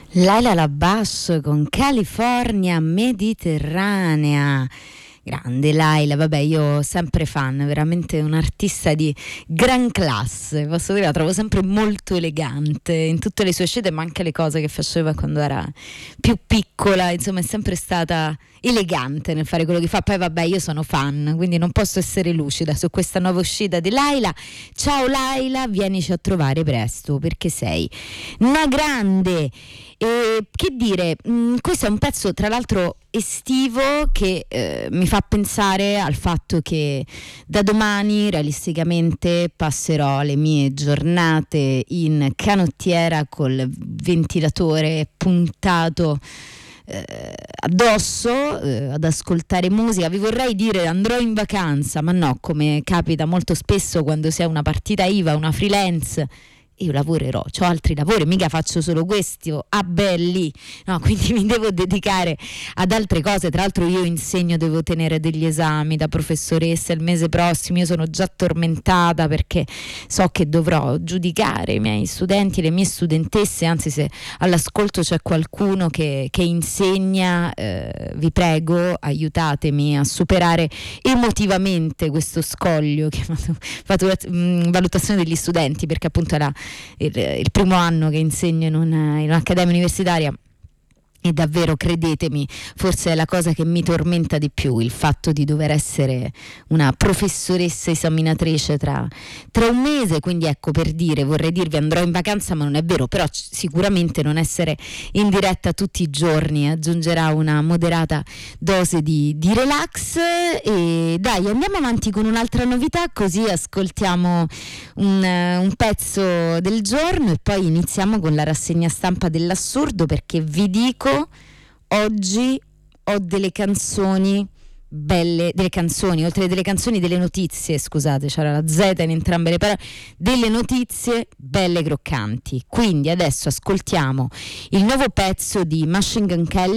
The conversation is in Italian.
Laila Labascio con California Mediterranea. Grande Laila, vabbè, io sempre fan, veramente un artista di gran classe, posso dire, la trovo sempre molto elegante in tutte le sue scelte, ma anche le cose che faceva quando era più piccola, insomma è sempre stata elegante nel fare quello che fa. Poi vabbè, io sono fan, quindi non posso essere lucida su questa nuova uscita di Laila. Ciao Laila, vienici a trovare presto perché sei una grande. E che dire, questo è un pezzo tra l'altro estivo che mi fa pensare al fatto che da domani realisticamente passerò le mie giornate in canottiera col ventilatore puntato addosso ad ascoltare musica. Vi vorrei dire andrò in vacanza, ma no, come capita molto spesso quando si è una partita IVA, una freelance, io lavorerò, ho altri lavori, mica faccio solo questo a belli, no, quindi mi devo dedicare ad altre cose. Tra l'altro io insegno, devo tenere degli esami da professoressa il mese prossimo, io sono già tormentata perché so che dovrò giudicare i miei studenti, le mie studentesse, anzi se all'ascolto c'è qualcuno che insegna, vi prego aiutatemi a superare emotivamente questo scoglio che valutazione degli studenti, perché appunto era il primo anno che insegno in un'accademia universitaria. E davvero, credetemi, forse è la cosa che mi tormenta di più, il fatto di dover essere una professoressa esaminatrice tra un mese. Quindi ecco, per dire, vorrei dirvi andrò in vacanza, ma non è vero, però sicuramente non essere in diretta tutti i giorni aggiungerà una moderata dose di relax. E dai, andiamo avanti con un'altra novità, così ascoltiamo un pezzo del giorno e poi iniziamo con la rassegna stampa dell'assurdo, perché vi dico, oggi ho delle canzoni belle, oltre delle canzoni, delle notizie, scusate, c'era la Z in entrambe le parole, delle notizie belle croccanti. Quindi adesso ascoltiamo il nuovo pezzo di Machine Gun Kelly